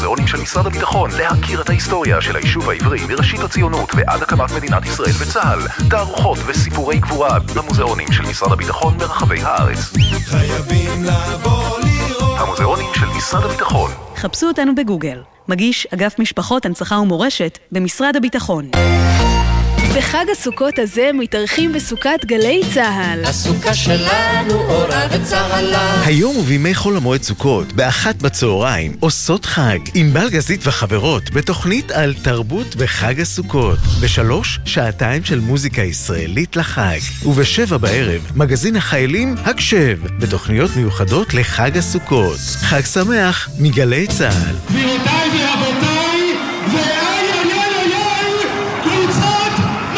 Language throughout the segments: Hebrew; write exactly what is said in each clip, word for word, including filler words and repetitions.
המוזיאונים של משרד הביטחון להכיר את ההיסטוריה של היישוב העברי מראשית הציונות ועד הקמת מדינת ישראל וצה"ל. תערוכות וסיפורי גבורה במוזיאונים של משרד הביטחון ברחבי הארץ. חייבים לבוא לראות. המוזיאונים של משרד הביטחון. חפשו אותנו בגוגל. מגיש אגף משפחות, הנצחה ומורשת במשרד הביטחון. בחג הסוכות הזה מתארחים בסוכת גלי צהל. הסוכה שלנו אורה וצהלה. היום ובימי חול המועד סוכות, באחת בצהריים, עושות חג עם בלגזית וחברות בתוכנית על תרבות בחג הסוכות. בשלוש, שעתיים של מוזיקה ישראלית לחג. ובשבע בערב, מגזין החיילים הקשב, בתוכניות מיוחדות לחג הסוכות. חג שמח מגלי צהל. גבירותיי ורבותיי, ואיי איי איי איי, קבוצת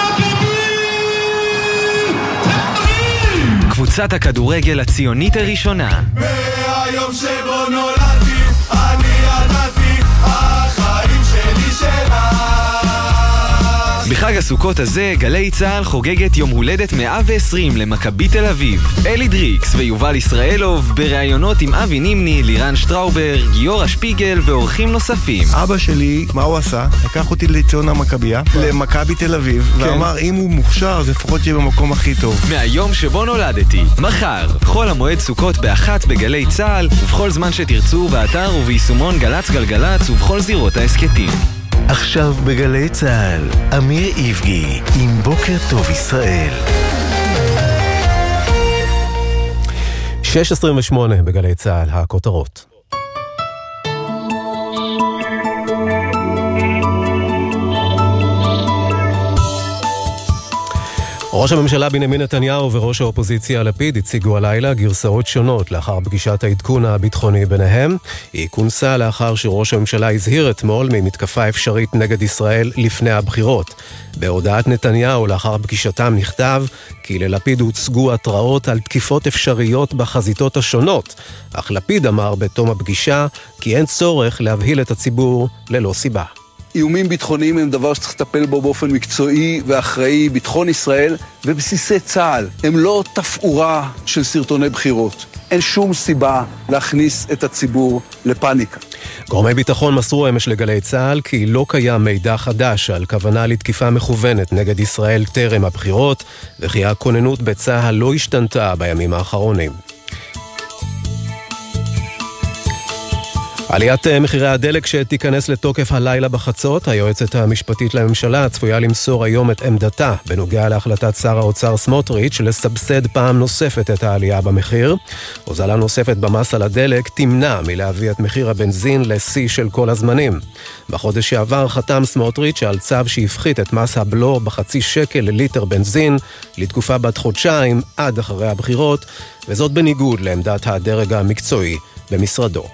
קבוצת הכדורגל הציונית הראשונה. מהיום שבו נולדתי, אני ידעתי, החיים שלי שלה. בחג הסוכות הזה, גלי צהל חוגגת יום הולדת מאה ועשרים למכבי תל אביב. אלי דריקס ויובל ישראלוב בראיונות עם אבי נימני, לירן שטראובר, גיורא שפיגל ואורחים נוספים. אבא שלי, מה הוא עשה? לקח אותי לציון המכבייה, למכבי תל אביב, ואמר, אם הוא מוכשר, אז לפחות יהיה במקום הכי טוב. מהיום שבו נולדתי. מחר, חול המועד סוכות באחת בגלי צהל, ובכל זמן שתרצו, באתר וביישומון גלץ גלגלץ ובכל זירות העסקתים. עכשיו בגלי צהל, אמיר איבגי עם בוקר טוב ישראל. שש עשרים ושמונה בגלי צהל, הכותרות. ראש הממשלה בנימין נתניהו וראש האופוזיציה לפיד הציגו הלילה גרסאות שונות לאחר פגישת העדכון הביטחוני ביניהם. היא כונסה לאחר שראש הממשלה הזהיר אתמול ממתקפה אפשרית נגד ישראל לפני הבחירות. בהודעת נתניהו לאחר פגישתם נכתב כי ללפיד הוצגו התראות על תקיפות אפשריות בחזיתות השונות, אך לפיד אמר בתום הפגישה כי אין צורך להבהיל את הציבור ללא סיבה. איומים ביטחוניים הם דבר שצריך לטפל בו באופן מקצועי ואחראי. ביטחון ישראל ובסיסי צה"ל הם לא תפאורה של סרטוני בחירות. אין שום סיבה להכניס את הציבור לפאניקה. גורמי ביטחון מסרו אמש לגלי צה"ל כי לא קיים מידע חדש על כוונה לתקיפה מכוונת נגד ישראל טרם הבחירות, וכי הכוננות בצה"ל לא השתנתה בימים האחרונים. עליית מחירי הדלק שתיכנס לתוקף הלילה בחצות, היועצת המשפטית לממשלה צפויה למסור היום את עמדתה בנוגע להחלטת שר האוצר סמוטריץ' לסבסד פעם נוספת את העלייה במחיר. הוזלה נוספת במס על הדלק תמנע מלהביא את מחיר הבנזין לשיא של כל הזמנים. בחודש שעבר חתם סמוטריץ' על צו שהפחית את מס הבלו בחצי שקל לליטר בנזין לתקופה בת חודשיים עד אחרי הבחירות, וזאת בניגוד לעמדת הדרג המקצועי במשרדו.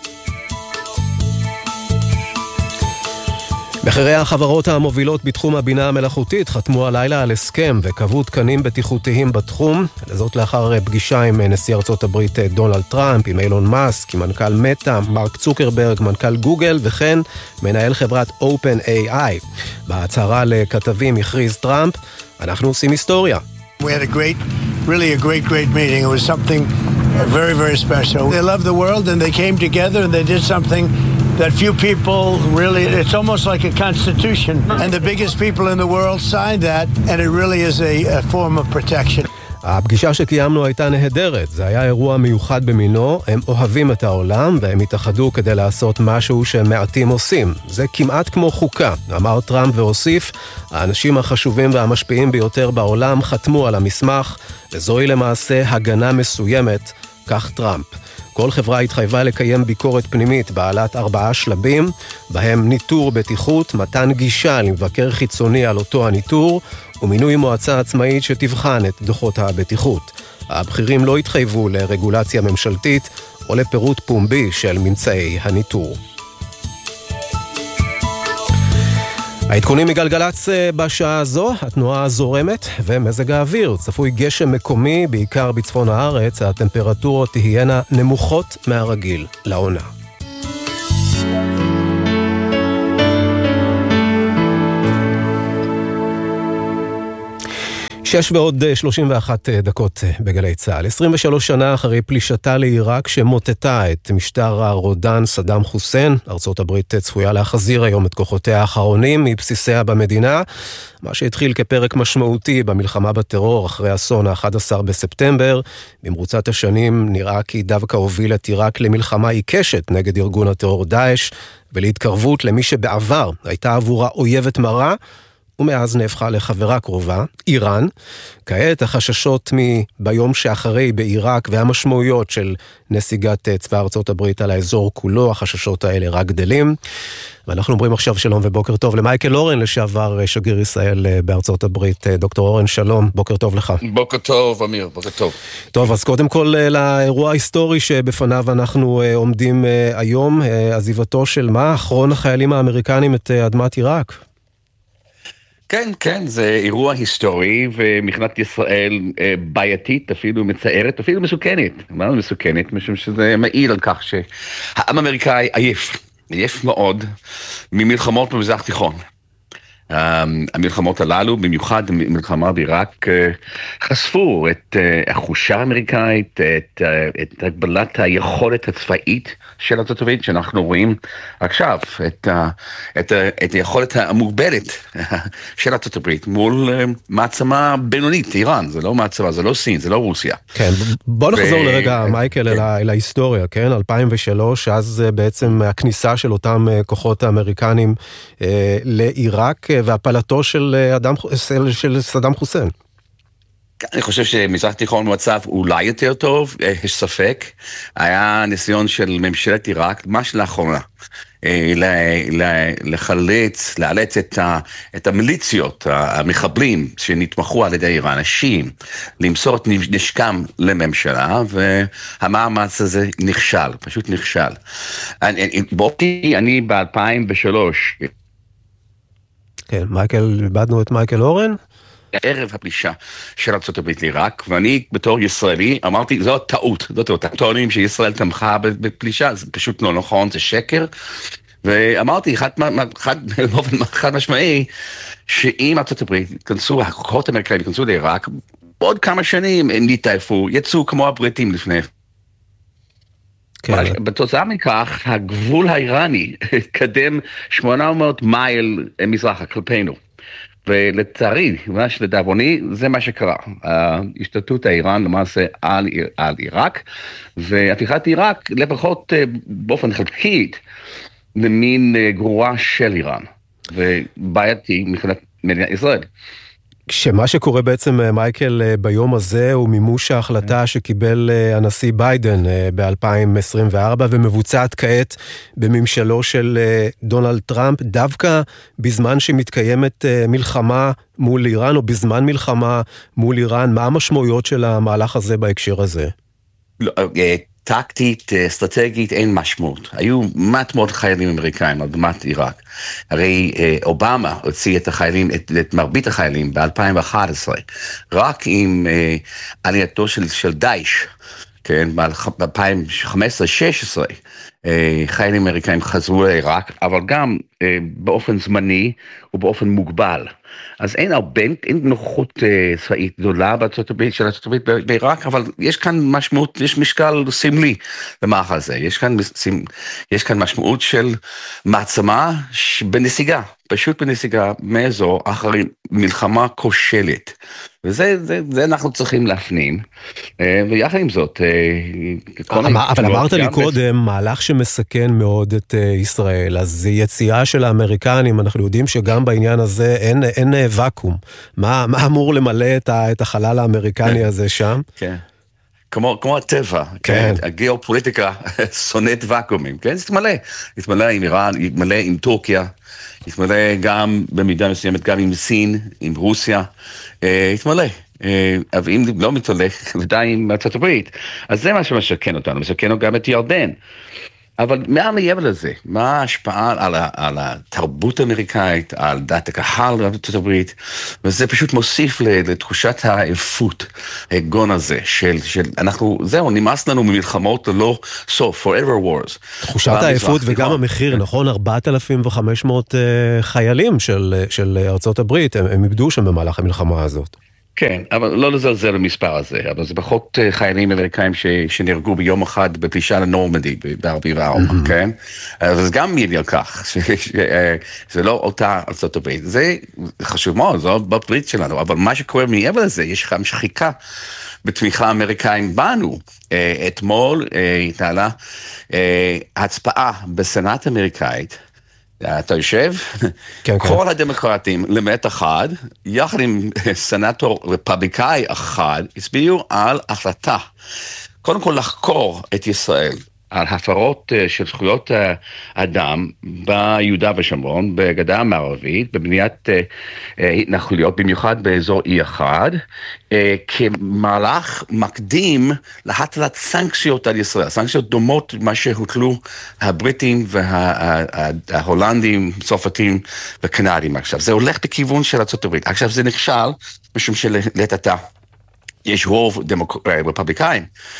מחירי החברות המובילות בתחום הבינה המלאכותית חתמו הלילה על הסכם וקבעו תקנים בטיחותיים בתחום, לזאת לאחר פגישה עם נשיא ארצות הברית דונלד טראמפ, עם אילון מאסק, עם מנכ"ל מטא, מרק צוקרברג, מנכ"ל גוגל וכן מנהל חברת אופן איי איי. בהצהרה לכתבים הכריז טראמפ, אנחנו עושים היסטוריה. We had a great, really a great, great meeting. It was something very, very special. They love the world and they came together and they did something that few people really, it's almost like a constitution. And the biggest people in the world signed that, and it really is a, a form of protection. הפגישה שקיימנו הייתה נהדרת, זה היה אירוע מיוחד במינו, הם אוהבים את העולם והם התאחדו כדי לעשות משהו שמעטים עושים. זה כמעט כמו חוקה, אמר טראמפ והוסיף, האנשים החשובים והמשפיעים ביותר בעולם חתמו על המסמך, וזוהי למעשה הגנה מסוימת, כך טראמפ. כל חברה התחייבה לקיים ביקורת פנימית בעלת ארבעה שלבים, בהם ניטור בטיחות, מתן גישה למבקר חיצוני על אותו הניטור, ומינוי מועצה עצמאית שתבחן את דוחות הבטיחות. הבכירים לא התחייבו לרגולציה ממשלתית או לפירוט פומבי של ממצאי הניטור. העדכונים מגלגלץ בשעה הזו, התנועה זורמת ומזג האוויר. צפוי גשם מקומי, בעיקר בצפון הארץ, הטמפרטורות תהיינה נמוכות מהרגיל לעונה. שש ועוד שלושים ואחת דקות בגלי צהל. עשרים ושלוש שנה אחרי פלישתה לעיראק שמוטטה את משטר הרודן סדאם חוסיין, ארצות הברית צפויה להחזיר היום את כוחותיה האחרונים מבסיסיה במדינה, מה שהתחיל כפרק משמעותי במלחמה בטרור אחרי אסון ה-אחד עשר בספטמבר. במרוצת השנים נראה כי דווקא הוביל את עיראק למלחמה עיקשת נגד ארגון הטרור דאעש, ולהתקרבות למי שבעבר הייתה עבורה אויבת מרה, ומאז נהפכה לחברה קרובה, איראן. כעת החששות מביום שאחרי בעיראק והמשמעויות של נסיגת צבא ארצות הברית על האזור כולו, החששות האלה רק גדלים. ואנחנו אומרים עכשיו שלום ובוקר טוב למייקל אורן, לשעבר שגריר ישראל בארצות הברית. דוקטור אורן, שלום, בוקר טוב לך. בוקר טוב, אמיר, בוקר טוב. טוב, אז קודם כל לאירוע ההיסטורי שבפניו אנחנו עומדים היום, עזיבתו של מה? אחרון החיילים האמריקנים את אדמת עיראק. כן, כן, זה אירוע היסטורי, ומדינת ישראל בעייתית, אפילו מצערת, אפילו מסוכנת. מה זה מסוכנת? משום שזה מעיד על כך שהעם האמריקאי עייף, עייף מאוד, ממלחמות במזרח תיכון. המלחמות הללו, במיוחד מלחמה בעיראק, חשפו את החושה האמריקאית, את, את הגבלת היכולת הצבאית של ארצות הברית, שאנחנו רואים עכשיו, את, את, את היכולת המוגבלת של ארצות הברית, מול מעצמה בינונית, איראן, זה לא מעצמה, זה לא סין, זה לא רוסיה. כן, בוא נחזור ו... לרגע, מייקל, אל, אל ההיסטוריה, כן? אלפיים ושלוש, אז בעצם הכניסה של אותם כוחות האמריקנים אה, לעיראק, והפלתו של אדם, של סדאם חוסיין. אני חושב שמזרח תיכון במצב אולי יותר טוב, יש ספק. היה ניסיון של ממשלת עיראק, ממש לאחרונה, לחלץ, לאלץ את, את המיליציות, המחבלים שנתמכו על ידי איראן, השיעים, למסור את נשקם לממשלה, והמאמץ הזה נכשל, פשוט נכשל. באופי, אני ב-אלפיים ושלוש, כן, מייקל, איבדנו את מייקל אורן. ערב הפלישה של ארצות הברית לעיראק, ואני בתור ישראלי אמרתי, זו טעות, זו טעות, טוענים שישראל תמכה בפלישה, זה פשוט לא נכון, זה שקר, ואמרתי, חד, חד, חד משמעי, שאם ארצות הברית כנסו, הכוחות האמריקאים כנסו לעיראק, עוד כמה שנים הם נתעייפו, יצאו כמו הבריטים לפני. כן. בתוצאה מכך, הגבול האיראני קדם שמונה מאות מייל מזרחה כלפינו. ולצערי, מה שלדאבוני, זה מה שקרה. השתלטות האיראן למעשה על, על עיראק, והפיכת עיראק לפחות באופן חלקית, למין גרורה של איראן. ובעייתי מבחינת מדינת ישראל. כשמה שקורה בעצם, מייקל, ביום הזה הוא מימוש ההחלטה שקיבל הנשיא ביידן ב-אלפיים עשרים וארבע ומבוצעת כעת בממשלו של דונלד טראמפ, דווקא בזמן שמתקיימת מלחמה מול איראן או בזמן מלחמה מול איראן. מה המשמעויות של המהלך הזה בהקשר הזה? לא, טקטית, אסטרטגית, אין משמעות. היו מעט מאוד חיילים אמריקאים על אדמת עיראק. הרי אובמה הוציא את החיילים, את, את מרבית החיילים ב-אלפיים ואחת עשרה, רק עם אה, עלייתו של, של דאעש, כן, ב-אלפיים וחמש עשרה שש עשרה, אה, חיילים אמריקאים חזרו לעיראק, אבל גם אה, באופן זמני ובאופן מוגבל. אז אין הרבה, אין נוכחות צבאית גדולה בארצות הברית, של ארצות הברית בעיראק, אבל יש כאן משמעות, יש משקל סמלי למהלך הזה, יש כאן, יש כאן משמעות של מעצמה בנסיגה, פשוט בנסיגה מאזור אחרי מלחמה כושלת, וזה זה, זה אנחנו צריכים להפנים, ויחד עם זאת, אבל אמרת לי קודם, מהלך שמסכן מאוד את ישראל, אז יציאה של האמריקנים, אנחנו יודעים שגם בעניין הזה אין, אין ואקום. מה, מה אמור למלא את, ה, את החלל האמריקני הזה שם? כן. כמו, כמו הטבע, כן. כן. הגיאופוליטיקה שונאת ואקומים, כן? זה יתמלא. יתמלא עם איראן, יתמלא עם טורקיה, יתמלא גם במידה מסוימת, גם עם סין, עם רוסיה, יתמלא. אבל אם לא מתמלא, ודאי עם ארצות הברית, אז זה מה שמשכן אותנו, משכן גם את ירדן. אבל מה מעבר לזה? מה ההשפעה על, על התרבות האמריקאית, על דת הקהל בארצות הברית? וזה פשוט מוסיף לתחושת העייפות, הגון הזה, של, של אנחנו, זהו, נמאס לנו ממלחמות ללא סוף, forever wars. תחושת העייפות וגם המחיר, נכון? ארבעת אלפים וחמש מאות חיילים של, של ארצות הברית, הם, הם איבדו שם במהלך המלחמה הזאת. כן, אבל לא לזלזל למספר הזה, אבל זה פחות חיילים אמריקאים ש, שנהרגו ביום אחד בפלישה לנורמנדי, בערבי וארבע, mm-hmm. כן? אבל זה גם מעניין כך, ש, ש, זה לא אותה ארצות הברית, זה חשוב מאוד, זה לא בברית שלנו, אבל מה שקורה מעבר לזה, יש גם שחיקה בתמיכה אמריקאים בנו. אתמול התנהלה הצבעה בסנאט אמריקאית, אתה יושב, כן, כל כן. הדמוקרטים למעט אחד, יחד עם סנאטור רפובליקאי אחד, הצביעו על החלטה, קודם כל לחקור את ישראל, על הפרות של זכויות אדם ביהודה ושומרון, בגדה המערבית, בבניית התנחלויות, במיוחד באזור אי אחד, כמהלך מקדים להטלת סנקציות על ישראל, סנקציות דומות מה שהוטלו הבריטים וההולנדים, צרפתים וקנדים. עכשיו, זה הולך בכיוון של ארצות הברית. עכשיו, זה נכשל, משום שלעת עתה יש רוב רפובליקאים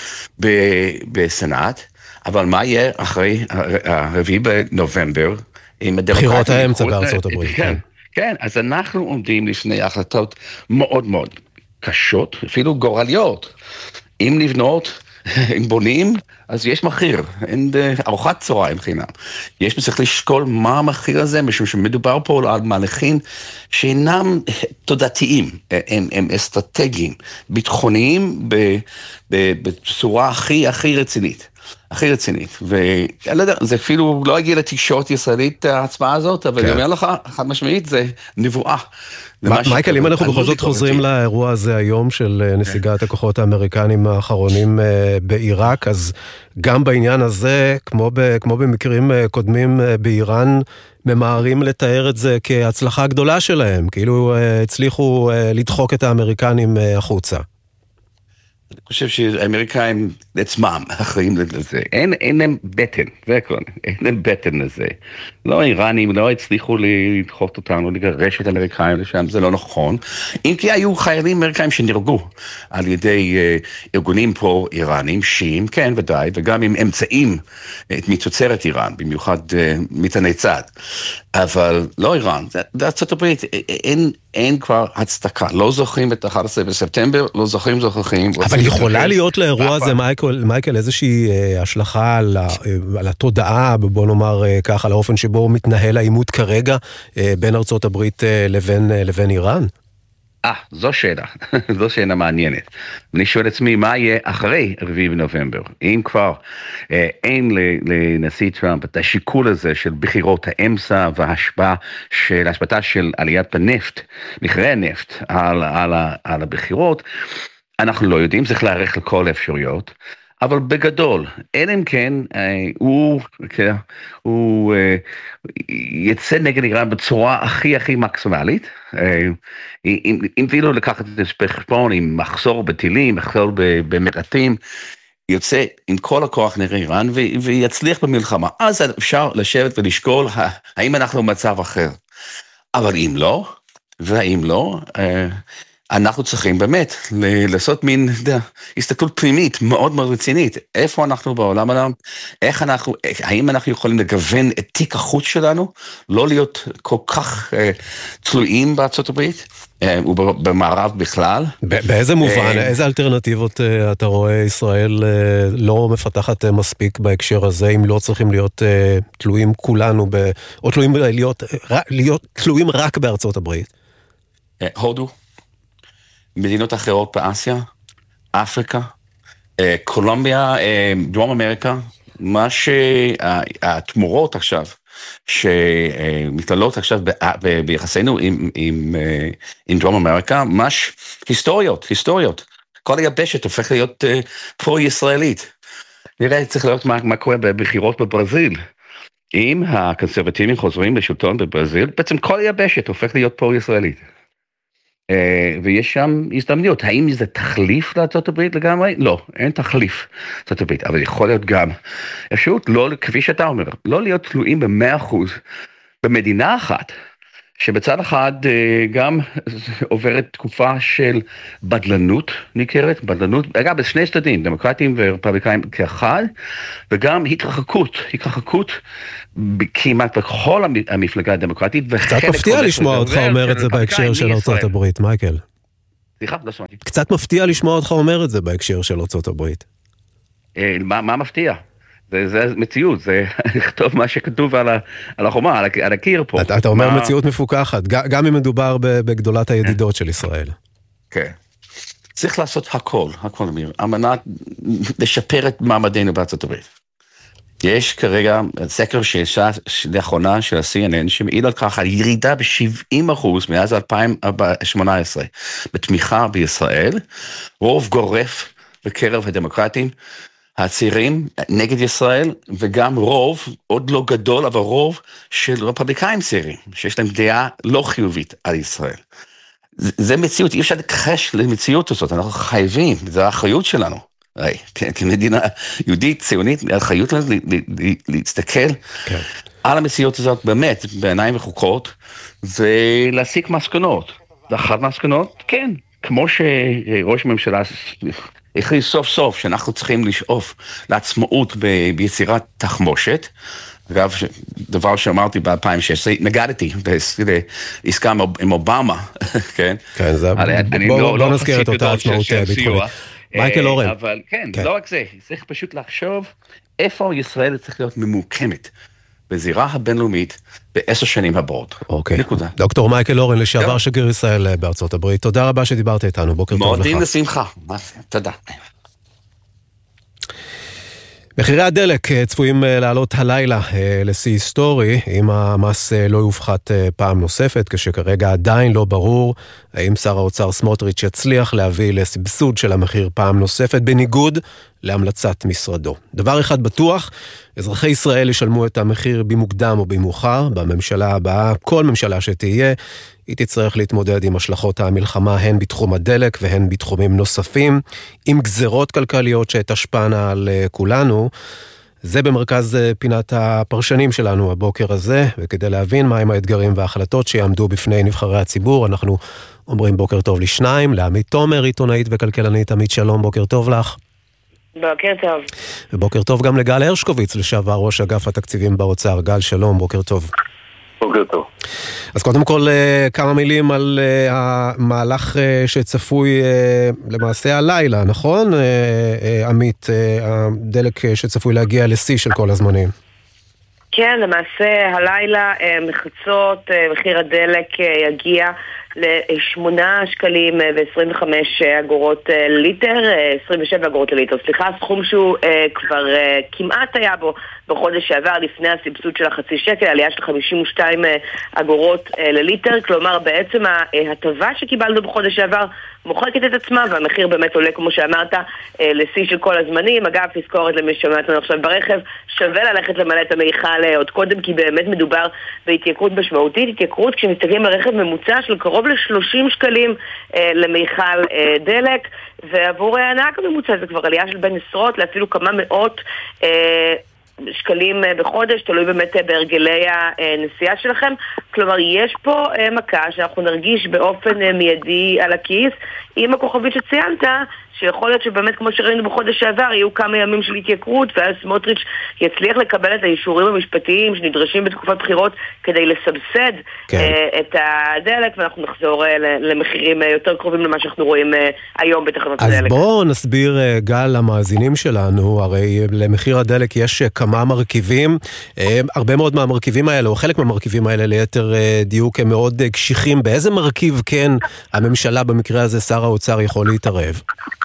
בסנאט, אבל מה יהיה אחרי הרביעי בנובמבר עם הדמוקרטיה? בחירות האמצע בארצות הברית. כן, כן, אז אנחנו עומדים לפני החלטות מאוד מאוד קשות, אפילו גורליות. אם לבנות, אם בונים, אז יש מחיר, אין ארוחת צהריים חינם. יש צריך לשקול מה המחיר הזה, משום שמדובר פה על מהלכים שאינם תודעתיים, הם, הם אסטרטגיים, ביטחוניים בצורה הכי הכי רצינית. הכי רצינית, ואני לא יודע, זה אפילו לא הגיע לתקשורת ישראלית ההצבעה הזאת, אבל אני אומר לך, חד משמעית, זה נבואה. מייקל, אם אנחנו בכל זאת חוזרים לאירוע הזה היום של נסיגת הכוחות האמריקנים האחרונים בעיראק, אז גם בעניין הזה, כמו במקרים קודמים באיראן, ממהרים לתאר את זה כהצלחה גדולה שלהם, כאילו הצליחו לדחוק את האמריקנים החוצה. אני חושב שהאמריקאים עצמם אחראים לזה. אין, אין להם בטן, זה הכל, אין להם בטן לזה. לא האיראנים, לא הצליחו לדחות אותנו, לגרש את האמריקאים לשם, זה לא נכון. אם כי היו חיילים אמריקאים שנרגו על ידי uh, ארגונים פרו-איראנים, שיעים, כן ודאי, וגם עם אמצעים מתוצרת איראן, במיוחד uh, מטעני צד. אבל לא איראן, בארצות הברית, אין, אין כבר הצדקה. לא זוכרים את אחד עשר בספטמבר, לא זוכרים, זוכרים. אבל יכולה להיות לאירוע הזה, מייקל, מייקל, איזושהי השלכה על, על התודעה, בוא נאמר כך, על האופן שבו מתנהל העימות כרגע בין ארצות הברית לבין, לבין איראן? אה, זו שאלה, זו שאלה מעניינת. אני שואל עצמי, מה יהיה אחרי רביעי בנובמבר? אם כבר אה, אין לנשיא טראמפ את השיקול הזה של בחירות האמצע וההשפעה של השפעתה של עליית הנפט, מחירי הנפט על, על, על הבחירות, אנחנו לא יודעים, צריך להערך לכל האפשרויות. אבל בגדול, אלא אם כן, אה, הוא, כן, הוא אה, יצא נגד איראן בצורה הכי הכי מקסימלית, אה, אם, אם אפילו לקחת את זה בחשבון, עם מחסור בטילים, מחסור במטענים, יוצא עם כל הכוח נגד איראן ו, ויצליח במלחמה. אז אפשר לשבת ולשקול האם אנחנו במצב אחר. אבל אם לא, והאם לא, אה, אנחנו צריכים באמת לעשות מין הסתכלות פנימית מאוד מאוד רצינית. איפה אנחנו בעולם העולם? איך אנחנו, האם אנחנו יכולים לגוון את תיק החוץ שלנו? לא להיות כל כך uh, תלויים בארצות הברית uh, ובמערב בכלל. באיזה מובן, איזה אלטרנטיבות uh, אתה רואה ישראל uh, לא מפתחת uh, מספיק בהקשר הזה, אם לא צריכים להיות uh, תלויים כולנו, ב, או תלויים להיות, uh, להיות תלויים רק בארצות הברית? Uh, הודו. מדינות אחרות באסיה, אפריקה, קולומביה, דרום אמריקה, מה שהתמורות עכשיו, שמתעלות עכשיו ביחסינו עם, עם, עם דרום אמריקה, ממש היסטוריות, היסטוריות. כל היבשת הופך להיות פרו-ישראלית. נראה, צריך לראות מה, מה קורה בבחירות בברזיל. אם הקונסרבטיבים חוזרים לשלטון בברזיל, בעצם כל היבשת הופך להיות פרו-ישראלית. ויש שם הזדמנויות. האם זה תחליף לארצות הברית לגמרי? לא, אין תחליף לארצות הברית, אבל יכול להיות גם אפשרות, לא, כפי שאתה אומר, לא להיות תלויים במאה אחוז במדינה אחת, שבצד אחד גם עוברת תקופה של בדלנות ניכרת, בדלנות, אגב, בשני צדדים, דמוקרטים ורפובליקאים כאחד, וגם התרחקות, התרחקות כמעט בכל המפלגה הדמוקרטית. קצת מפתיע לשמוע אותך אומר את זה בהקשר של ארצות הברית, מייקל. סליחה, לא שמעתי. קצת מפתיע לשמוע אותך אומר את זה בהקשר של ארצות הברית. מה, מה מפתיע? זה, זה מציאות, זה לכתוב מה שכתוב על, ה, על החומה, על, על הקיר פה. אתה, אתה אומר מה... מציאות מפוקחת, גם אם מדובר בגדולת הידידות של ישראל. כן. צריך לעשות הכל, הכל אמיר, על מנת לשפר את מעמדנו בארצות הברית. יש כרגע סקר שיצא לאחרונה של ה-סי אן אן, שמעיד על כך על ירידה ב-שבעים אחוז מאז אלפיים שמונה עשרה, בתמיכה בישראל, רוב גורף בקרב הדמוקרטים, הצעירים נגד ישראל, וגם רוב, עוד לא גדול, אבל רוב של רפובליקאים צעירים, שיש להם דעה לא חיובית על ישראל. זה מציאות, אי אפשר לקחש למציאות הזאת, אנחנו חייבים, זה האחריות שלנו. כמדינה יהודית, ציונית, האחריות לנו להסתכל על המציאות הזאת באמת, בעיניים וחוקות, ולהסיק מסקנות. ואחת מסקנות, כן, כמו שראש הממשלה הכריז סוף סוף שאנחנו צריכים לשאוף לעצמאות ביצירת תחמושת, אגב, דבר שאמרתי ב-אלפיים ושש עשרה, נגדתי בעסקה עם אובמה, כן? כן, בוא נזכיר את אותה עצמאות ביטחונית. מייקל אורן. אבל כן, לא רק זה, צריך פשוט לחשוב איפה ישראל צריך להיות ממוקמת בזירה הבינלאומית בעשר שנים הבאות. אוקיי. נקודה. דוקטור מייקל אורן, לשעבר שגריר ישראל בארצות הברית, תודה רבה שדיברת איתנו, בוקר טוב לך. מודים לשמחה, תודה. מחירי הדלק צפויים לעלות הלילה לשיא היסטורי, אם המס לא יופחת פעם נוספת, כשכרגע עדיין לא ברור האם שר האוצר סמוטריץ' יצליח להביא לסבסוד של המחיר פעם נוספת, בניגוד להמלצת משרדו. דבר אחד בטוח, אזרחי ישראל ישלמו את המחיר במוקדם או במאוחר, בממשלה הבאה, כל ממשלה שתהיה, היא תצטרך להתמודד עם השלכות המלחמה, הן בתחום הדלק והן בתחומים נוספים, עם גזרות כלכליות שתשפענה על כולנו. זה במרכז פינת הפרשנים שלנו הבוקר הזה, וכדי להבין מהם האתגרים וההחלטות שיעמדו בפני נבחרי הציבור, אנחנו אומרים בוקר טוב לשניים, לעמית תומר, עיתונאית וכלכלנית. עמית, שלום, בוקר טוב לך. בוקר טוב. ובוקר טוב גם לגל הרשקוביץ, לשעבר ראש אגף התקציבים באוצר. גל, שלום, בוקר טוב. בוקר טוב. אז קודם כל כמה מילים על המהלך שצפוי למעשה הלילה, נכון? עמית, הדלק שצפוי להגיע לשיא של כל הזמנים. כן, למעשה הלילה מחצות מחיר הדלק יגיע לשמונה שקלים ועשרים וחמש אגורות ליטר, עשרים ושבע אגורות לליטר, סליחה, סכום שהוא כבר כמעט היה בו בחודש שעבר לפני הסבסוד של החצי שקל, עלייה של חמישים ושתיים אגורות לליטר, כלומר בעצם ההטבה שקיבלנו בחודש שעבר מוחקת את עצמה, והמחיר באמת עולה, כמו שאמרת, לשיא של כל הזמנים. אגב, תזכורת למי שומעת לנו עכשיו ברכב, שווה ללכת למלא את המיכל עוד קודם, כי באמת מדובר בהתייקרות משמעותית, התייקרות כשמסתכלים על רכב ממוצע של קרוב ל-שלושים שקלים למיכל דלק, ועבור הנהג הממוצע זה כבר עלייה של בין עשרות לאפילו כמה מאות שקלים בחודש, תלוי באמת בהרגלי הנסיעה שלכם. כלומר, יש פה מכה שאנחנו נרגיש באופן מיידי על הכיס, עם הכוכבית שציינת, שיכול להיות שבאמת כמו שראינו בחודש שעבר יהיו כמה ימים של התייקרות, ואז סמוטריץ' יצליח לקבל את האישורים המשפטיים שנדרשים בתקופת בחירות כדי לסבסד כן. uh, את הדלק, ואנחנו נחזור uh, למחירים uh, יותר קרובים למה שאנחנו רואים uh, היום בתחנות אז הדלק. אז בואו נסביר uh, גל למאזינים שלנו, הרי למחיר הדלק יש uh, כמה מרכיבים, uh, הרבה מאוד מהמרכיבים האלה, או חלק מהמרכיבים האלה ליתר uh, דיוק הם מאוד uh, קשיחים. באיזה מרכיב כן הממשלה במקרה הזה שר האוצר יכול להתערב?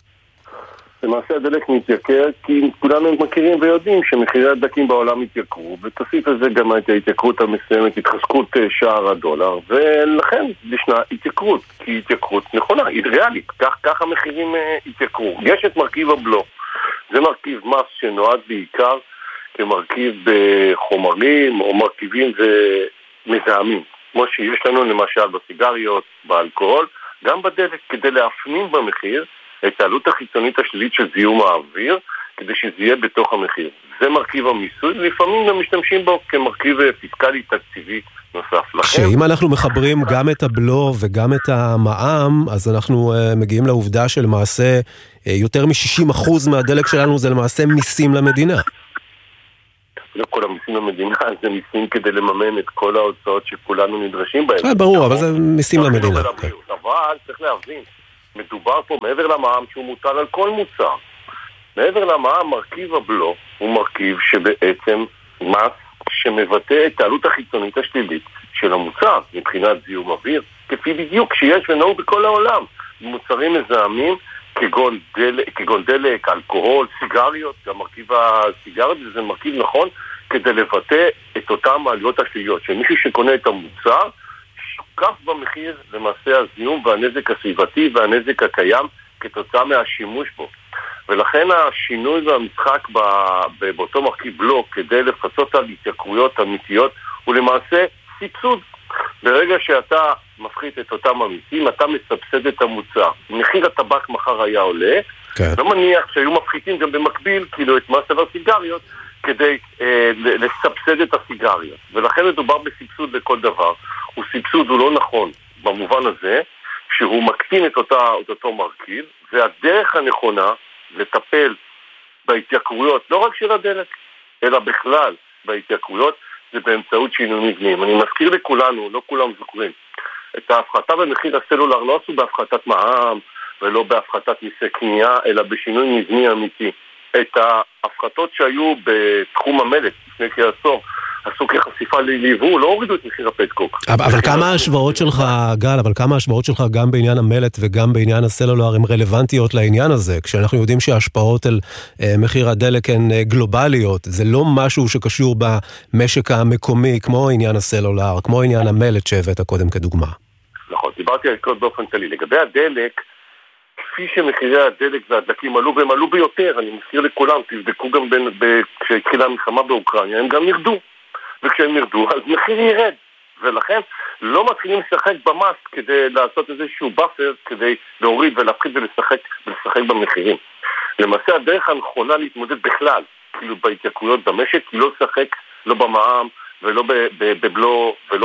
למעשה הדלק מתייקר כי כולנו מכירים ויודעים שמחירי הדלקים בעולם התייקרו, ותוסיף לזה גם את ההתייקרות המסוימת, התחזקות שער הדולר, ולכן ישנה התייקרות, כי התייקרות נכונה, היא ריאלית, כך, כך המחירים התייקרו. יש את מרכיב הבלו, זה מרכיב מס שנועד בעיקר כמרכיב בחומרים או מרכיבים ומזהמים, כמו שיש לנו למשל בסיגריות, באלכוהול, גם בדלק, כדי להפנים במחיר את העלות החיצונית השלילית של זיהום האוויר, כדי שזה יהיה בתוך המחיר. זה מרכיב המיסוי, לפעמים גם משתמשים בו כמרכיב פיסקלי תקציבי נוסף. שאם אנחנו מחברים גם את הבלו וגם את המע"מ, אז אנחנו uh, מגיעים לעובדה שלמעשה uh, יותר מ-שישים אחוז מהדלק שלנו זה למעשה מיסים למדינה. לא כל המיסים למדינה, זה מיסים כדי לממן את כל ההוצאות שכולנו נדרשים בהם. ברור, אבל זה מיסים למדינה. אבל צריך להבין מדובר פה מעבר למע"מ שהוא מוטל על כל מוצר. מעבר למע"מ, מרכיב הבלו הוא מרכיב שבעצם מס שמבטא את העלות החיצונית השלילית של המוצר מבחינת זיהום אוויר, כפי בדיוק שיש ונהוג בכל העולם. מוצרים מזהמים כגון דלק, כגון דלק, אלכוהול, סיגריות, גם מרכיב הסיגריות, וזה מרכיב נכון כדי לבטא את אותם העלויות השליליות, שמישהו שקונה את המוצר שוקף במחיר למעשה הזיהום והנזק הסביבתי והנזק הקיים כתוצאה מהשימוש בו. ולכן השינוי והמשחק באותו מרכיב בלו כדי לפצות על התייקרויות אמיתיות הוא למעשה סבסוד. ברגע שאתה מפחית את אותם המיסים, אתה מסבסד את המוצר. מחיר הטבק מחר היה עולה, כן. לא מניח שהיו מפחיתים גם במקביל כאילו את מס על הסיגריות כדי אה, לסבסד את הסיגריות. ולכן מדובר בסבסוד לכל דבר. הוא סבסוד, הוא לא נכון במובן הזה שהוא מקטין את, אותה, את אותו מרכיב, והדרך הנכונה לטפל בהתייקרויות, לא רק של הדלק, אלא בכלל בהתייקרויות, זה באמצעות שינוי מבניים. אני מזכיר לכולנו, לא כולם זוכרים, את ההפחתה במחיר הסלולר לא עשו בהפחתת מע"מ ולא בהפחתת מיסי קנייה, אלא בשינוי מבני אמיתי. את ההפחתות שהיו בתחום המלט לפני כעשור, עשו כחשיפה ליבוא, לא הורידו את מחיר הפטקוק. אבל, אבל כמה השוואות שלך, גל, אבל כמה השוואות שלך גם בעניין המלט וגם בעניין הסלולר הן רלוונטיות לעניין הזה, כשאנחנו יודעים שההשפעות על אה, מחיר הדלק הן אה, גלובליות, זה לא משהו שקשור במשק המקומי, כמו עניין הסלולר, כמו עניין המלט שהבאת קודם כדוגמה. נכון, דיברתי על כל באופן כללי. לגבי הדלק, כפי שמחירי הדלק והדלקים עלו, והם עלו ביותר, אני מזכיר לכולם, תבדקו גם בין, ב, כשהתחילה המלחמה באוקראינה, הם גם ירדו. וכשהם ירדו, אז מחיר ירד. ולכן לא מתחילים לשחק במס כדי לעשות איזשהו באפר, כדי להוריד ולהפחית ולשחק, ולשחק במחירים. למעשה הדרך הנכונה להתמודד בכלל, כאילו בהתייקרויות במשק, לא לשחק לא במע"מ ולא בבלו ולא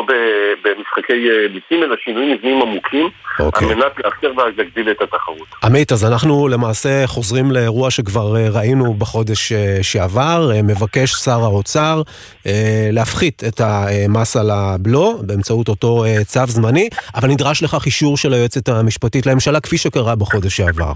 במשחקי מיסים, אלא שינויים מבניים עמוקים, okay. על מנת לאפשר ולהגדיל את התחרות. עמית, אז אנחנו למעשה חוזרים לאירוע שכבר ראינו בחודש שעבר, מבקש שר האוצר להפחית את המס על הבלו באמצעות אותו צו זמני, אבל נדרש לכך אישור של היועצת המשפטית לממשלה, כפי שקרה בחודש שעבר.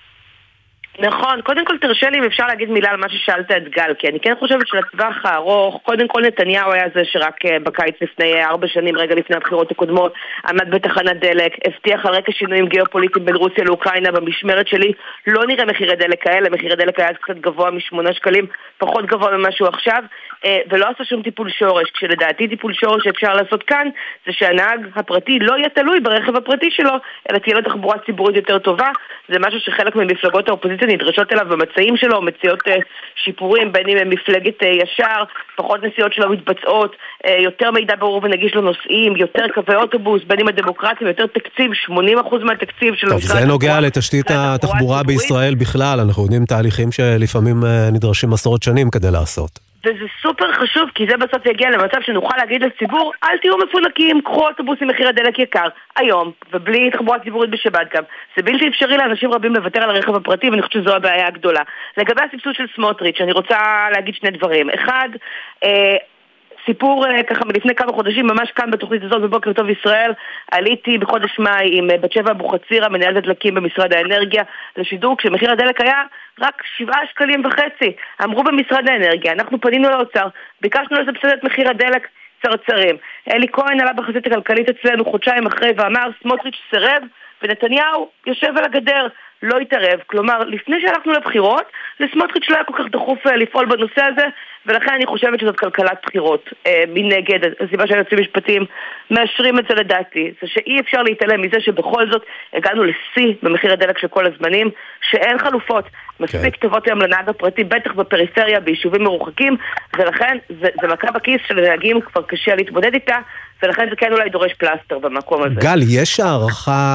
נכון, קודם כל תרשה לי אם אפשר להגיד מילה על מה ששאלת את גל, כי אני כן חושבת שלטווח הארוך, קודם כל נתניהו היה זה שרק בקיץ לפני ארבע שנים, רגע לפני הבחירות הקודמות, עמד בתחנת דלק, הבטיח על רקע שינויים גיאופוליטיים בין רוסיה לאוקראינה. במשמרת שלי לא נראה מחירי דלק כאלה, מחירי דלק היה קצת גבוה משמונה שקלים, פחות גבוה ממה שהוא עכשיו, ולא עשה שום טיפול שורש. כשלדעתי טיפול שורש שאפשר לעשות כאן, זה שהנהג הפרטי לא יהיה תלוי ברכב הפרטי שלו, אלא תהיה לו תחבורה ציבורית יותר טובה. זה משהו שחלק ממפלגות האופוזיציה נדרשות אליו במצעים שלו, מציעות שיפורים, בין אם הם מפלגת ישר, פחות נסיעות שלו מתבצעות, יותר מידע ברור ונגיש לנוסעים, יותר קווי אוטובוס, בין אם הדמוקרטים, יותר תקציב, שמונים אחוז מהתקציב של... טוב, זה נוגע לתשתית התחבורה בישראל בכלל, אנחנו יודעים תהליכים שלפעמים נדרשים עשרות שנים כדי לעשות. וזה סופר חשוב, כי זה בסוף יגיע למצב שנוכל להגיד לציבור, אל תהיו מפונקים, קחו אוטובוסים מחיר הדלק יקר, היום, ובלי תחבורה ציבורית בשבת גם. זה בלתי אפשרי לאנשים רבים לוותר על הרכב הפרטי, ואני חושבת שזו הבעיה הגדולה. לגבי הסבסוד של סמוטריץ', אני רוצה להגיד שני דברים. אחד, אה, סיפור ככה מלפני כמה חודשים, ממש כאן בתוכנית הזאת בבוקר טוב ישראל, עליתי בחודש מאי עם בת שבע אבוחצירא, מנהלת דלקים במשרד האנרגיה, לשידור כשמחיר הדלק היה רק שבעה שקלים וחצי. אמרו במשרד האנרגיה, אנחנו פנינו לאוצר, ביקשנו לסבסד את מחיר הדלק צרצרים. אלי כהן עלה בחזית הכלכלית אצלנו חודשיים אחרי ואמר, סמוטריץ' סירב, ונתניהו יושב על הגדר, לא יתערב. כלומר, לפני שהלכנו לבחירות, לסמוטריץ' לא היה כל כך דחוף לפעול בנושא הזה, ולכן אני חושבת שזאת כלכלת בחירות. אה, מנגד, הסיבה שהיועצים משפטיים מאשרים את זה לדעתי, זה שאי אפשר להתעלם מזה שבכל זאת הגענו לשיא במחיר הדלק של כל הזמנים, שאין חלופות מספיק טובות היום לנהג הפרטי, בטח בפריפריה, ביישובים מרוחקים, ולכן זה, זה מכה בכיס של הנהגים כבר קשה להתמודד איתה, ולכן זה כן אולי דורש פלסטר במקום הזה. גל, יש הערכה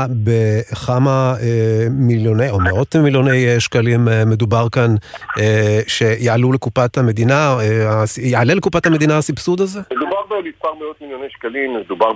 בכמה אה, מיליוני או מאות מיליוני אה, שקלים אה, מדובר כאן אה, שיעלו לקופת המדינה, אה, יעלה לקופת המדינה הסבסוד הזה? מדובר במספר מאות מיליוני שקלים, מדובר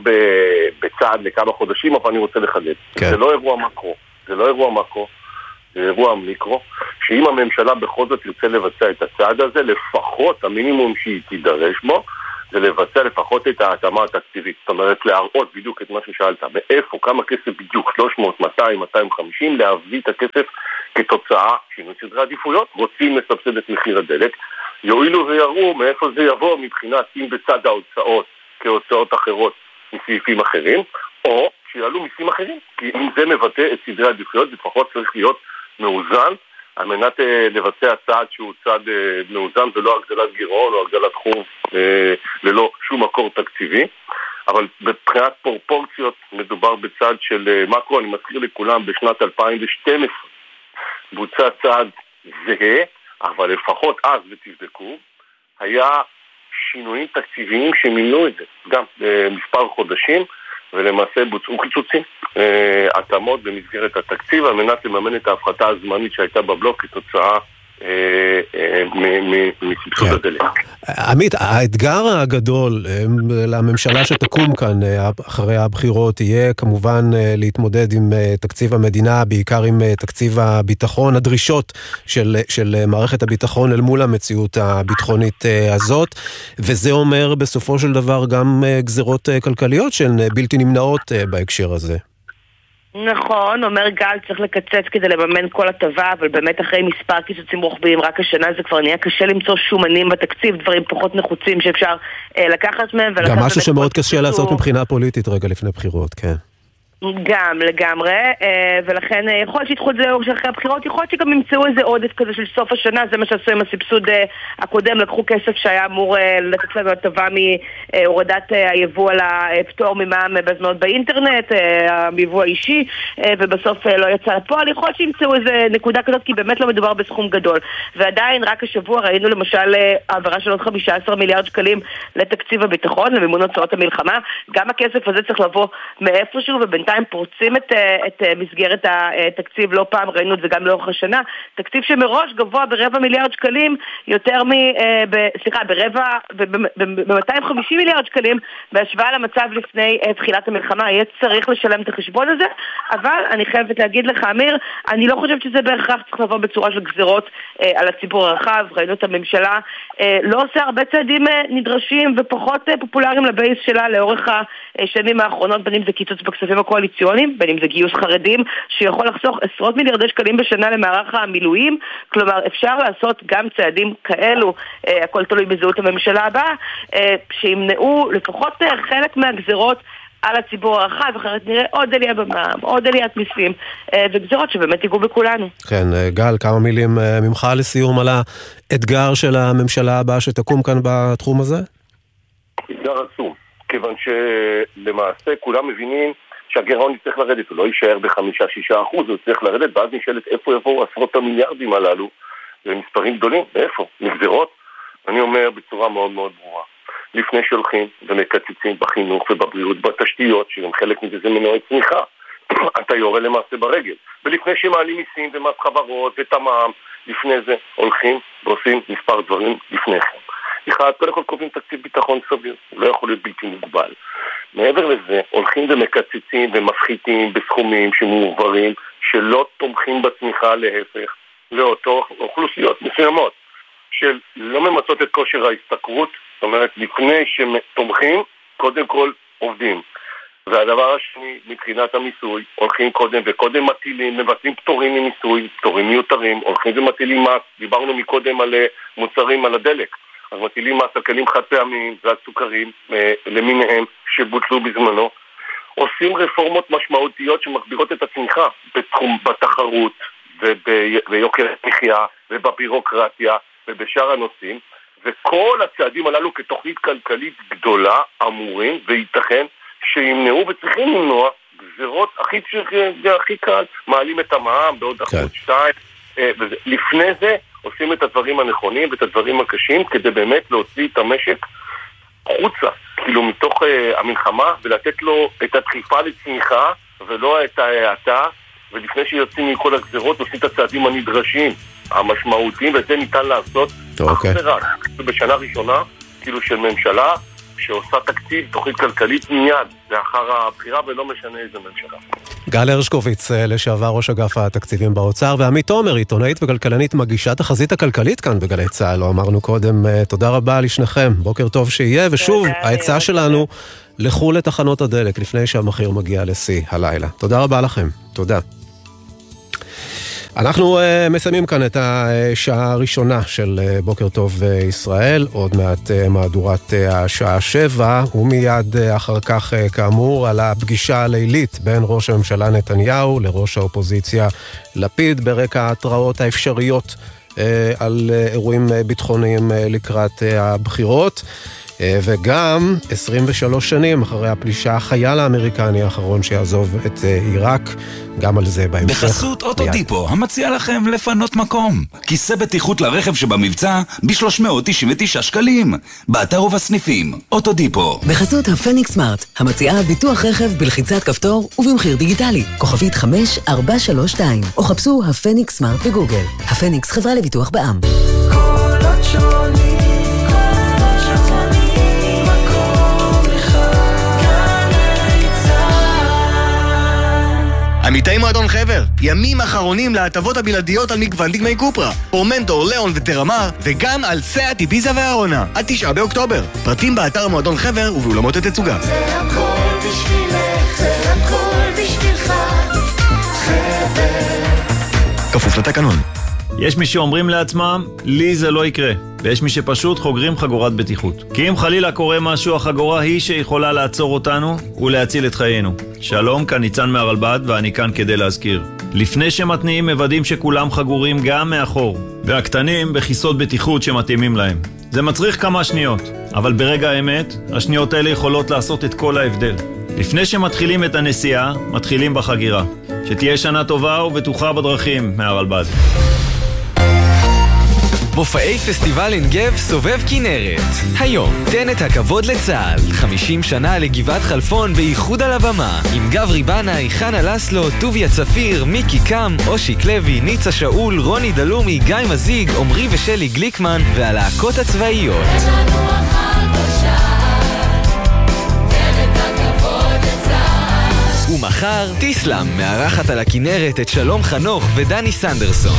בצעד לכמה חודשים, אבל אני רוצה לחדד. כן. זה לא אירוע מקרו, זה לא אירוע מקרו, זה אירוע מיקרו, שאם הממשלה בכל זאת ירצה לבצע את הצעד הזה, לפחות המינימום שהיא תידרש בו, זה לבצע לפחות את ההתאמה התקציבית. זאת אומרת, להראות בדיוק את מה ששאלת, מאיפה, כמה כסף בדיוק, שלוש מאות, מאתיים, מאתיים וחמישים, להביא את הכסף כתוצאה שינוי סדרי עדיפויות, רוצים לסבסד את מחיר הדלק, יועילו ויראו מאיפה זה יבוא מבחינת אם בצד ההוצאות כהוצאות אחרות מסעיפים אחרים, או שיעלו מיסים אחרים, כי אם זה מבטא את סדרי העדיפויות, זה לפחות צריך להיות מאוזן, על מנת אה, לבצע צעד שהוא צעד אה, מאוזן ולא הגדלת גירעון או הגדלת חוב אה, ללא שום מקור תקציבי, אבל מבחינת פרופורציות מדובר בצעד של אה, מקרו. אני מזכיר לכולם, בשנת אלפיים ושתים עשרה בוצע צעד זהה, אבל לפחות אז, ותבדקו, היה שינויים תקציביים שמינו את זה, גם במספר חודשים, ולמעשה בוצעו קיצוצים, התאמות במסגרת התקציב, על מנת לממן את ההפחתה הזמנית שהייתה בבלוק כתוצאה מסבסוד הדלק. עמית, האתגר הגדול לממשלה שתקום כאן אחרי הבחירות יהיה כמובן להתמודד עם תקציב המדינה, בעיקר עם תקציב הביטחון, הדרישות של, של מערכת הביטחון אל מול המציאות הביטחונית הזאת, וזה אומר בסופו של דבר גם גזרות כלכליות שהן בלתי נמנעות בהקשר הזה. נכון, אומר גל, צריך לקצץ כדי לממן כל הטבה, אבל באמת אחרי מספר קיצוצים רוחביים רק השנה זה כבר נהיה קשה למצוא שומנים בתקציב, דברים פחות נחוצים שאפשר אה, לקחת מהם. גם משהו שמאוד קשה קיצור... לעשות מבחינה פוליטית רגע לפני בחירות, כן. גם, לגמרי, ולכן יכול שידחו את זה אחרי הבחירות, יכול שגם ימצאו איזה עודף כזה של סוף השנה, זה מה שעשו עם הסבסוד הקודם, לקחו כסף שהיה אמור לתת לנו הטבה מהורדת היבוא על הפטור ממע"מ בזמנות באינטרנט, היבוא האישי, ובסוף לא יצא לפועל, יכול שימצאו איזה נקודה כזאת, כי באמת לא מדובר בסכום גדול. ועדיין רק השבוע ראינו למשל העברה של עוד חמישה עשר מיליארד שקלים לתקציב הביטחון, למימון הוצאות המלחמה, גם הכסף הזה צריך לבוא מאיפשהו, ובינתיים פורצים את, את מסגרת התקציב, לא פעם ראינו את זה גם לאורך השנה, תקציב שמראש גבוה ברבע מיליארד שקלים, יותר מ... ב, סליחה, ברבע, ב-מאתיים וחמישים מיליארד שקלים, בהשוואה למצב לפני תחילת המלחמה, יהיה צריך לשלם את החשבון הזה, אבל אני חייבת להגיד לך, אמיר, אני לא חושבת שזה בהכרח צריך לבוא בצורה של גזירות על הציבור הרחב, ראינו את הממשלה, לא עושה הרבה צעדים נדרשים ופחות פופולריים לבייס שלה לאורך השנים האחרונות, בין אם זה קיצוץ בכספים הקואליציוניים, בין אם זה גיוס חרדים, שיכול לחסוך עשרות מיליארדי שקלים בשנה למערך המילואים, כלומר אפשר לעשות גם צעדים כאלו, אה, הכל תלוי בזהות הממשלה הבאה, אה, שימנעו לפחות אה, חלק מהגזירות על הציבור הרחב, אחרת נראה עוד עלייה במע"מ, עוד עליית מיסים, אה, וגזירות שבאמת ייגעו בכולנו. כן, גל, כמה מילים אה, ממך לסיום על האתגר של הממשלה הבאה שתקום כאן בתחום הזה? אתגר עצום, כיוון שלמעשה כולם מבינים שהגירעון יצטרך לרדת, הוא לא יישאר בחמישה שישה אחוז, הוא יצטרך לרדת, ואז נשאלת איפה יבואו עשרות המיליארדים הללו, ומספרים גדולים, ואיפה? מגזרות? אני אומר בצורה מאוד מאוד ברורה, לפני שהולכים ומקצצים בחינוך ובבריאות, בתשתיות, שגם חלק מזה זה מנועי צמיחה, אתה יורה למעשה ברגל, ולפני שמעלים מיסים ומס חברות ותמ"ם, לפני זה הולכים ועושים מספר דברים לפני כן. אחד, קודם כל קובעים תקציב ביטחון סביר, לא יכול להיות בלתי מוגבל. מעבר לזה, הולכים ומקצצים ומפחיתים בסכומים שמועברים, שלא תומכים בצמיחה, להפך, לאותו אוכלוסיות מסוימות, של לא ממצות את כושר ההשתכרות, זאת אומרת, לפני שתומכים, קודם כל עובדים. והדבר השני, מבחינת המיסוי, הולכים קודם וקודם מטילים, מבטלים פטורים ממיסוי, פטורים מיותרים, הולכים ומטילים מס, דיברנו מקודם על מוצרים על הדלק, אז מטילים מס על כלים חד פעמיים ועל סוכרים למיניהם שבוטלו בזמנו. עושים רפורמות משמעותיות שמגבירות את הצמיחה בתחום, בתחרות וביוקר המחיה ובבירוקרטיה ובשאר הנושאים, וכל הצעדים הללו כתוכנית כלכלית גדולה אמורים וייתכן שימנעו וצריכים למנוע גזירות הכי, הכי קל, מעלים את המע"מ בעוד אחוז שתיים, לפני זה עושים את הדברים הנכונים ואת הדברים הקשים כדי באמת להוציא את המשק חוצה, כאילו מתוך uh, המלחמה, ולתת לו את הדחיפה לצמיחה ולא את ההאטה, ולפני שיוצאים מכל הגזירות עושים את הצעדים הנדרשים המשמעותיים, ואת זה ניתן לעשות okay. אך ורק בשנה ראשונה כאילו של ממשלה שעושה תקציב, תוכנית כלכלית מיד לאחר הבחירה, ולא משנה איזה ממשלה. גל הרשקוביץ, לשעבר ראש אגף התקציבים באוצר, ועמית תומר, עיתונאית וכלכלנית מגישת החזית הכלכלית כאן בגלי צהל. לא אמרנו קודם, תודה רבה לשניכם, בוקר טוב שיהיה, ושוב, ההצעה שלנו, לכו לתחנות הדלק לפני שהמחיר מגיע לשיא הלילה. תודה רבה לכם, תודה. אנחנו uh, מסיימים כאן את השעה הראשונה של uh, בוקר טוב uh, ישראל, עוד מעט uh, מהדורת uh, השעה שבע, ומיד uh, אחר כך uh, כאמור על הפגישה הלילית בין ראש הממשלה נתניהו לראש האופוזיציה לפיד, ברקע ההתראות האפשריות uh, על uh, אירועים uh, ביטחוניים uh, לקראת uh, הבחירות. וגם עשרים ושלוש שנים אחרי הפלישה החייל האמריקני האחרון שיעזוב את עיראק, גם על זה בהמשך. בחסות אוטודיפו, המציע לכם לפנות מקום. כיסא בטיחות לרכב שבמבצע ב-שלוש מאות תשעים ותשעה שקלים. באתר ובסניפים, אוטודיפו. בחסות הפניקס סמארט, המציעה ביטוח רכב בלחיצת כפתור ובמחיר דיגיטלי. כוכבית חמש ארבע שלוש שתיים, או חפשו הפניקס סמארט בגוגל. הפניקס חברה לביטוח בע"מ. קולות שונים עמיתי מועדון חבר, ימים אחרונים להטבות הבלעדיות על מגוון דגמי קופרה, פורמנטור, ליאון וטרמר, וגם על סאט, איביזה והרונה, עד תשעה באוקטובר. פרטים באתר מועדון חבר ובאולמות התצוגה. זה הכל בשבילך, זה הכל בשבילך, חבר. כפוף לתקנון. יש מי שאומרים לעצמם, לי זה לא יקרה, ויש מי שפשוט חוגרים חגורת בטיחות. כי אם חלילה קורה משהו, החגורה היא שיכולה לעצור אותנו ולהציל את חיינו. שלום, כאן ניצן מהרלב"ד, ואני כאן כדי להזכיר. לפני שמתניעים מוודאים שכולם חגורים גם מאחור, והקטנים בכיסות בטיחות שמתאימים להם. זה מצריך כמה שניות, אבל ברגע האמת, השניות האלה יכולות לעשות את כל ההבדל. לפני שמתחילים את הנסיעה, מתחילים בחגירה. שתהיה שנה טובה ובטוחה בדרכים מהרלב"ד. מופעי פסטיבל עין גב סובב כנרת. היום, תן את הכבוד לצה"ל. חמישים שנה לגבעת חלפון בייחוד על הבמה. עם גברי בנאי, חנה לסלו, טוביה צפיר, מיקי קם, אושיק לוי, ניצה שאול, רוני דלומי, גיא מזיג, עמרי ושלי גליקמן, והלהקות הצבאיות. ומחר, טיסלאם מארחת על הכנרת את שלום חנוך ודני סנדרסון.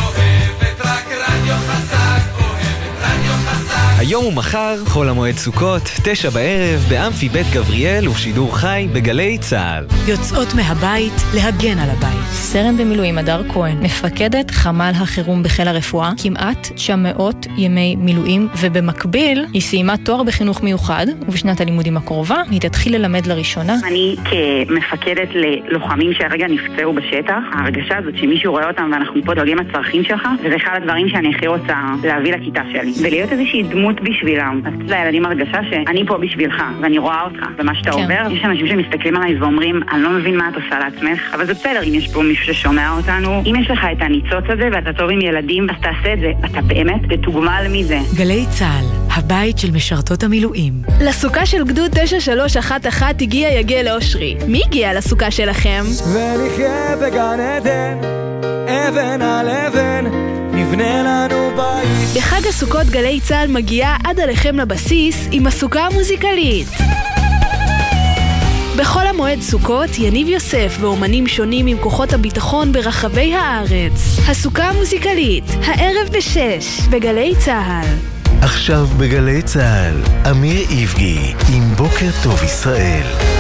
היום ומחר, חול המועד סוכות, תשע בערב, באמפי בית גבריאל ובשידור חי בגלי צהל. יוצאות מהבית להגן על הבית. סרן במילואים הדר כהן, מפקדת חמ"ל החירום בחיל הרפואה, כמעט תשע מאות ימי מילואים, ובמקביל היא סיימה תואר בחינוך מיוחד, ובשנת הלימודים הקרובה היא תתחיל ללמד לראשונה. אני כמפקדת ללוחמים שהרגע נפצעו בשטח, ההרגשה הזאת שמישהו רואה אותם ואנחנו פה דואגים לצרכים שלך, וזה אחד הדברים שאני הכי רוצה להביא לכיתה שלי. ולהיות איזושהי דמות בשבילם. אז לילדים הרגשה שאני פה בשבילך, ואני רואה אותך, ומה שאתה כן. עובר, יש אנשים שמסתכלים עליי ואומרים, אני לא מבין מה את עושה לעצמך, אבל זה בסדר, אם יש פה מישהו ששומע אותנו, אם יש לך את הניצוץ הזה ואתה טוב עם ילדים, אז תעשה את זה, אתה באמת תתוגמל מזה. גלי צהל, הבית של משרתות המילואים. לסוכה של גדוד תשע שלוש אחת אחת הגיע יגל אושרי. מי הגיע לסוכה שלכם? ונחיה בגן עדן, אבן על אבן, נבנה לנו בית. בחג הסוכות גלי צהל מגיעה עד עליכם לבסיס עם הסוכה המוזיקלית. בכל המועד סוכות, יניב יוסף ואומנים שונים עם כוחות הביטחון ברחבי הארץ. הסוכה המוזיקלית, הערב בשש, בגלי צהל. עכשיו בגלי צהל, אמיר איבגי עם בוקר טוב ישראל.